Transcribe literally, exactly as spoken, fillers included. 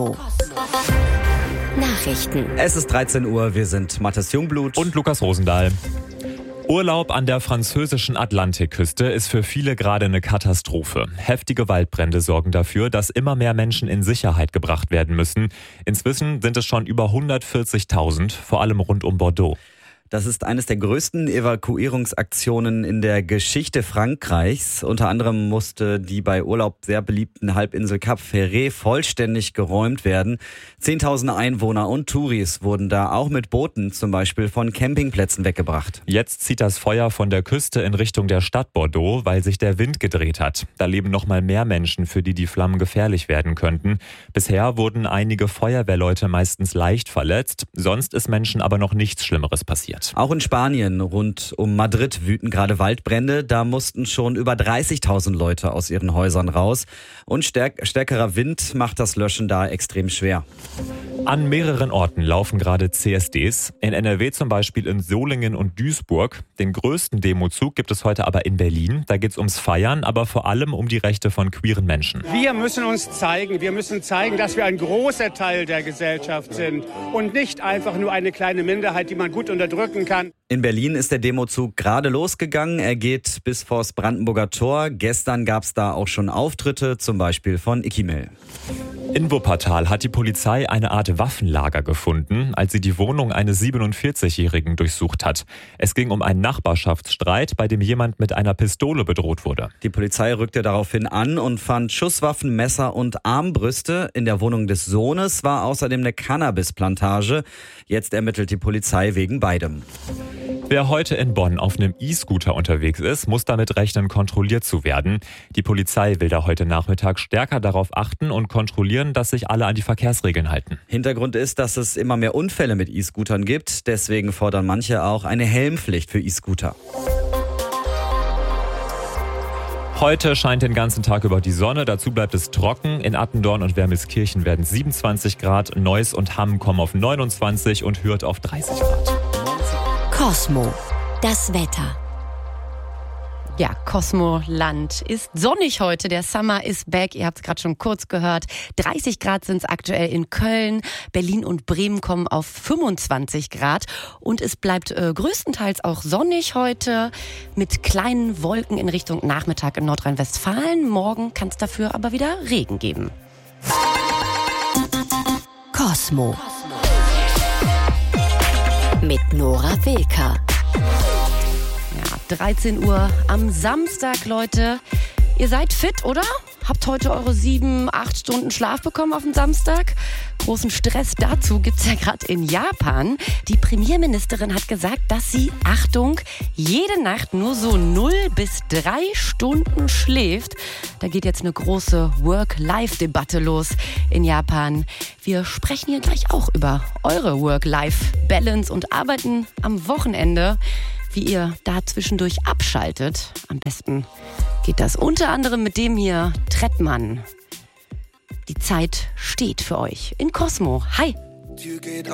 Cosmo. Nachrichten. Es ist dreizehn Uhr, wir sind Matthias Jungblut und Lukas Rosendahl. Urlaub an der französischen Atlantikküste ist für viele gerade eine Katastrophe. Heftige Waldbrände sorgen dafür, dass immer mehr Menschen in Sicherheit gebracht werden müssen. Inzwischen sind es schon über hundertvierzigtausend, vor allem rund um Bordeaux. Das ist eines der größten Evakuierungsaktionen in der Geschichte Frankreichs. Unter anderem musste die bei Urlaub sehr beliebten Halbinsel Cap Ferret vollständig geräumt werden. Zehntausende Einwohner und Touris wurden da auch mit Booten zum Beispiel von Campingplätzen weggebracht. Jetzt zieht das Feuer von der Küste in Richtung der Stadt Bordeaux, weil sich der Wind gedreht hat. Da leben noch mal mehr Menschen, für die die Flammen gefährlich werden könnten. Bisher wurden einige Feuerwehrleute meistens leicht verletzt. Sonst ist Menschen aber noch nichts Schlimmeres passiert. Auch in Spanien rund um Madrid wüten gerade Waldbrände. Da mussten schon über dreißigtausend Leute aus ihren Häusern raus. Und stärk- stärkerer Wind macht das Löschen da extrem schwer. An mehreren Orten laufen gerade C S Ds. In N R W zum Beispiel in Solingen und Duisburg. Den größten Demozug gibt es heute aber in Berlin. Da geht es ums Feiern, aber vor allem um die Rechte von queeren Menschen. Wir müssen uns zeigen. Wir müssen zeigen, dass wir ein großer Teil der Gesellschaft sind und nicht einfach nur eine kleine Minderheit, die man gut unterdrücken kann. In Berlin ist der Demozug gerade losgegangen. Er geht bis vors Brandenburger Tor. Gestern gab es da auch schon Auftritte, zum Beispiel von Ikimel. In Wuppertal hat die Polizei eine Art Waffenlager gefunden, als sie die Wohnung eines siebenundvierzigjährigen durchsucht hat. Es ging um einen Nachbarschaftsstreit, bei dem jemand mit einer Pistole bedroht wurde. Die Polizei rückte daraufhin an und fand Schusswaffen, Messer und Armbrüste. In der Wohnung des Sohnes war außerdem eine Cannabisplantage. Jetzt ermittelt die Polizei wegen beidem. Wer heute in Bonn auf einem E-Scooter unterwegs ist, muss damit rechnen, kontrolliert zu werden. Die Polizei will da heute Nachmittag stärker darauf achten und kontrollieren, dass sich alle an die Verkehrsregeln halten. Hintergrund ist, dass es immer mehr Unfälle mit E-Scootern gibt. Deswegen fordern manche auch eine Helmpflicht für E-Scooter. Heute scheint den ganzen Tag über die Sonne, dazu bleibt es trocken. In Attendorn und Wermelskirchen werden siebenundzwanzig Grad, Neuss und Hamm kommen auf neunundzwanzig und Hürth auf dreißig Grad. Cosmo, das Wetter. Ja, Cosmo-Land ist sonnig heute. Der Summer is back. Ihr habt es gerade schon kurz gehört. dreißig Grad sind es aktuell in Köln. Berlin und Bremen kommen auf fünfundzwanzig Grad. Und es bleibt äh, größtenteils auch sonnig heute mit kleinen Wolken in Richtung Nachmittag in Nordrhein-Westfalen. Morgen kann es dafür aber wieder Regen geben. Cosmo. Mit Nora Wilker. Ja, dreizehn Uhr am Samstag, Leute. Ihr seid fit, oder? Habt heute eure sieben, acht Stunden Schlaf bekommen auf dem Samstag? Großen Stress dazu gibt's ja gerade in Japan. Die Premierministerin hat gesagt, dass sie, Achtung, jede Nacht nur so null bis drei Stunden schläft. Da geht jetzt eine große Work-Life-Debatte los in Japan. Wir sprechen hier gleich auch über eure Work-Life-Balance und arbeiten am Wochenende, wie ihr da zwischendurch abschaltet. Am besten geht das unter anderem mit dem hier, Trettmann. Die Zeit steht für euch in Cosmo. Hi!